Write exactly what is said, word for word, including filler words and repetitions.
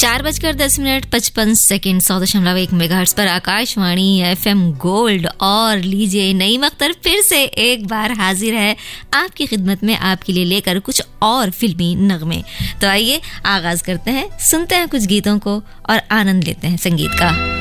चार बजकर दस मिनट पचपन सेकेंड सौ दशमलव एक मेगाहर्ट्ज पर आकाशवाणी एफएम गोल्ड। और लीजिए, नईम अख्तर फिर से एक बार हाजिर है आपकी खिदमत में, आपके लिए लेकर कुछ और फिल्मी नगमे। तो आइए आगाज करते हैं, सुनते हैं कुछ गीतों को और आनंद लेते हैं संगीत का।